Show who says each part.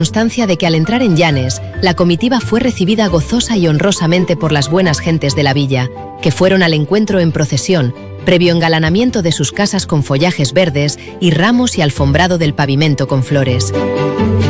Speaker 1: Constancia de que al entrar en Llanes, la comitiva fue recibida gozosa y honrosamente por las buenas gentes de la villa, que fueron al encuentro en procesión, previo engalanamiento de sus casas con follajes verdes y ramos y alfombrado del pavimento con flores.